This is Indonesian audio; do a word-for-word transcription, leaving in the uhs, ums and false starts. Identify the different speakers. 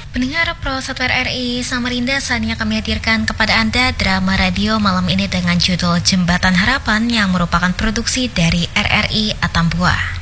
Speaker 1: Pendengar Pro satu R R I Samarinda, saatnya kami hadirkan kepada Anda drama radio malam ini dengan judul Jembatan Harapan yang merupakan produksi dari R R I Atambua.